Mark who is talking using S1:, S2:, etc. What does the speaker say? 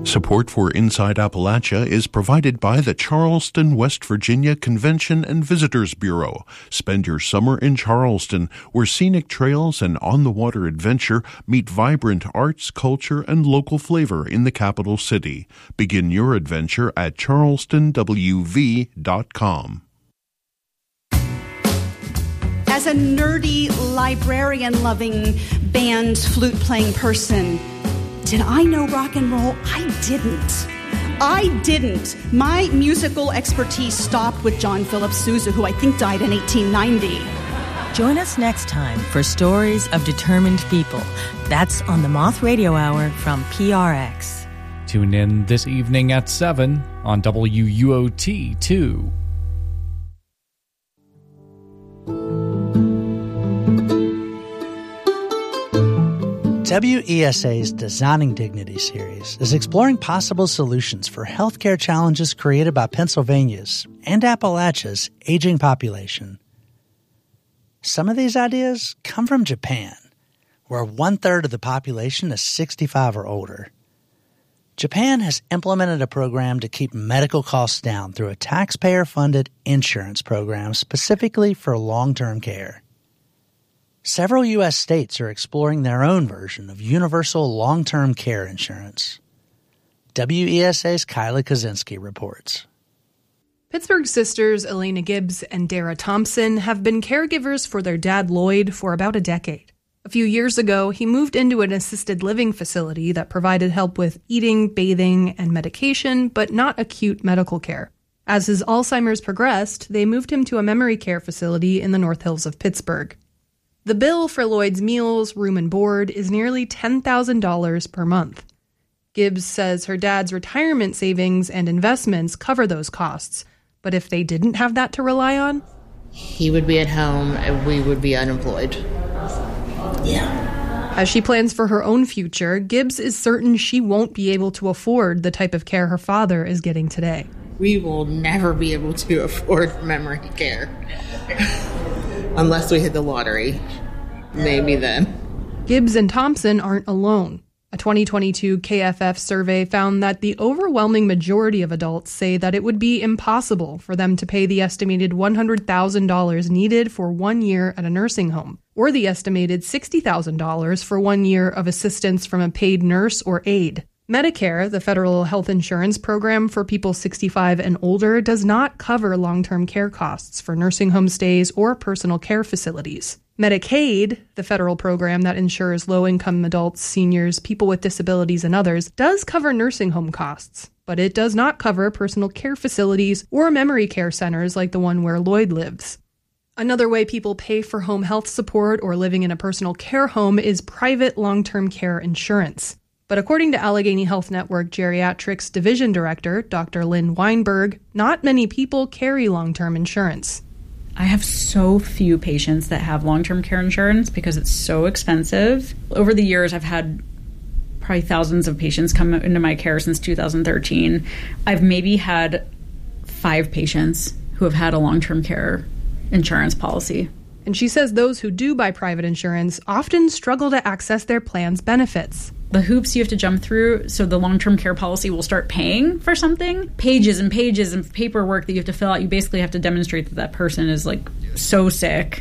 S1: Support for Inside Appalachia is provided by the Charleston, West Virginia Convention and Visitors Bureau. Spend your summer in Charleston, where scenic trails and on-the-water adventure meet vibrant arts, culture, and local flavor in the capital city. Begin your adventure at charlestonwv.com.
S2: As a nerdy, librarian-loving, band, flute-playing person, did I know rock and roll? I didn't. My musical expertise stopped with John Philip Sousa, who I think died in 1890.
S3: Join us next time for Stories of Determined People. That's on the Moth Radio Hour from PRX.
S4: Tune in this evening at 7 on WUOT 2.
S5: WESA's Designing Dignity series is exploring possible solutions for healthcare challenges created by Pennsylvania's and Appalachia's aging population. Some of these ideas come from Japan, where 1/3 of the population is 65 or older. Japan has implemented a program to keep medical costs down through a taxpayer-funded insurance program specifically for long-term care. Several U.S. states are exploring their own version of universal long-term care insurance. WESA's Kylie Kaczynski reports.
S6: Pittsburgh sisters Elena Gibbs and Dara Thompson have been caregivers for their dad Lloyd for about a decade. A few years ago, he moved into an assisted living facility that provided help with eating, bathing, and medication, but not acute medical care. As his Alzheimer's progressed, they moved him to a memory care facility in the North Hills of Pittsburgh. The bill for Lloyd's meals, room, and board is nearly $10,000 per month. Gibbs says her dad's retirement savings and investments cover those costs, but if they didn't have that to rely on,
S7: he would be at home and we would be unemployed.
S6: Yeah. As she plans for her own future, Gibbs is certain she won't be able to afford the type of care her father is getting today.
S7: We will never be able to afford memory care. Unless we hit the lottery. Maybe then.
S6: Gibbs and Thompson aren't alone. A 2022 KFF survey found that the overwhelming majority of adults say that it would be impossible for them to pay the estimated $100,000 needed for 1 year at a nursing home, or the estimated $60,000 for 1 year of assistance from a paid nurse or aide. Medicare, the federal health insurance program for people 65 and older, does not cover long-term care costs for nursing home stays or personal care facilities. Medicaid, the federal program that insures low-income adults, seniors, people with disabilities, and others, does cover nursing home costs, but it does not cover personal care facilities or memory care centers like the one where Lloyd lives. Another way people pay for home health support or living in a personal care home is private long-term care insurance. But according to Allegheny Health Network Geriatrics Division Director, Dr. Lynn Weinberg, not many people carry long-term insurance.
S8: I have so few patients that have long-term care insurance because it's so expensive. Over the years, I've had probably thousands of patients come into my care since 2013. I've maybe had 5 patients who have had a long-term care insurance policy.
S6: And she says those who do buy private insurance often struggle to access their plan's benefits.
S8: The hoops you have to jump through so the long-term care policy will start paying for something. Pages and pages of paperwork that you have to fill out. You basically have to demonstrate that that person is like so sick